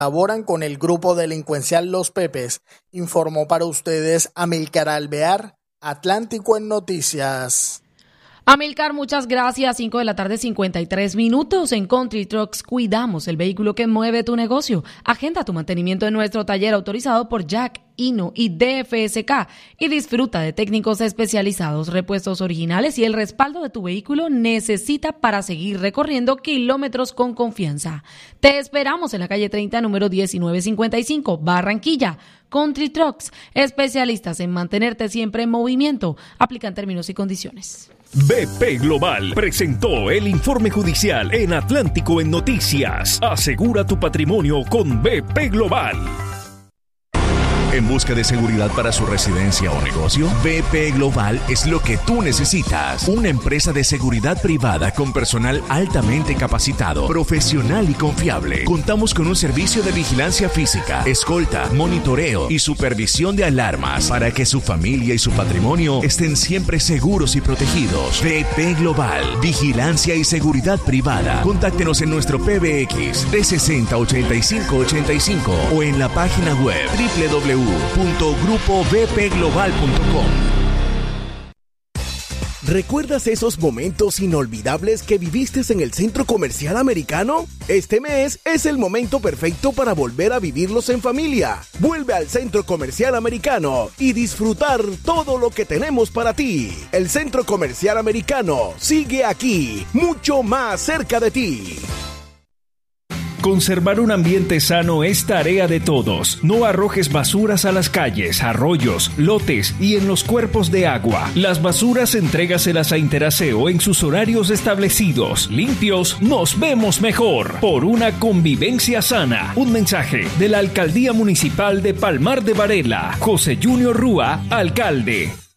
colaboran con el grupo delincuencial Los Pepes. Informó para ustedes Amílcar Alvear, Atlántico en Noticias. Amílcar, muchas gracias. 5:53 p.m. En Country Trucks cuidamos el vehículo que mueve tu negocio. Agenda tu mantenimiento en nuestro taller autorizado por Jack, Hino y DFSK y disfruta de técnicos especializados, repuestos originales y el respaldo de tu vehículo necesita para seguir recorriendo kilómetros con confianza. Te esperamos en la calle 30, número 1955, Barranquilla. Country Trucks, especialistas en mantenerte siempre en movimiento. Aplican términos y condiciones. BP Global presentó el informe judicial en Atlántico en Noticias. Asegura tu patrimonio con BP Global. ¿En busca de seguridad para su residencia o negocio? BP Global es lo que tú necesitas. Una empresa de seguridad privada con personal altamente capacitado, profesional y confiable. Contamos con un servicio de vigilancia física, escolta, monitoreo y supervisión de alarmas para que su familia y su patrimonio estén siempre seguros y protegidos. BP Global, vigilancia y seguridad privada. Contáctenos en nuestro PBX 360-8585 o en la página web www.grupobpglobal.com. ¿Recuerdas esos momentos inolvidables que viviste en el Centro Comercial Americano? Este mes es el momento perfecto para volver a vivirlos en familia. Vuelve al Centro Comercial Americano y disfrutar todo lo que tenemos para ti. El Centro Comercial Americano sigue aquí, mucho más cerca de ti. Conservar un ambiente sano es tarea de todos. No arrojes basuras a las calles, arroyos, lotes y en los cuerpos de agua. Las basuras entrégaselas a Interaseo en sus horarios establecidos. Limpios, nos vemos mejor. Por una convivencia sana. Un mensaje de la Alcaldía Municipal de Palmar de Varela. José Junior Rúa, alcalde.